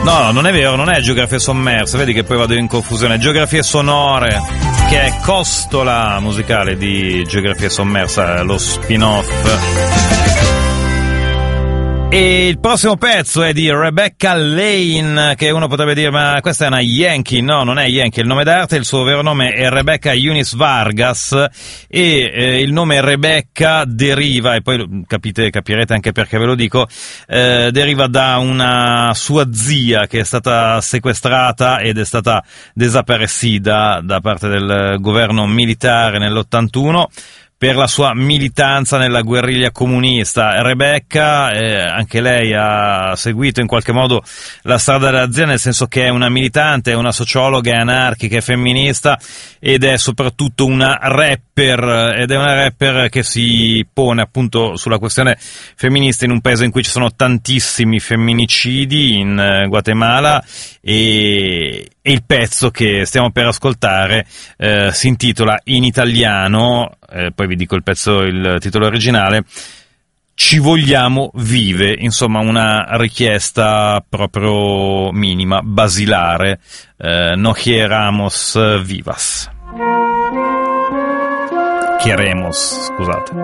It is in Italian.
No, non è vero, non è Geografie sommerse, vedi che poi vado in confusione. Geografie sonore, che è costola musicale di Geografia sommersa, lo spin-off. E il prossimo pezzo è di Rebecca Lane, che uno potrebbe dire, ma questa è una Yankee. No, non è Yankee, il nome d'arte, il suo vero nome è Rebecca Eunice Vargas, e il nome Rebecca deriva, e poi capirete anche perché ve lo dico, deriva da una sua zia che è stata sequestrata ed è stata desaparecida da parte del governo militare nell'81, per la sua militanza nella guerriglia comunista. Rebecca, anche lei ha seguito in qualche modo la strada della zia, nel senso che è una militante, è una sociologa, è anarchica, è femminista ed è soprattutto una rapper, ed è una rapper che si pone appunto sulla questione femminista in un paese in cui ci sono tantissimi femminicidi, in Guatemala, e il pezzo che stiamo per ascoltare si intitola in italiano, poi vi dico il titolo originale, Ci vogliamo vive, insomma una richiesta proprio minima, basilare, no queramos vivas. Queremos, scusate.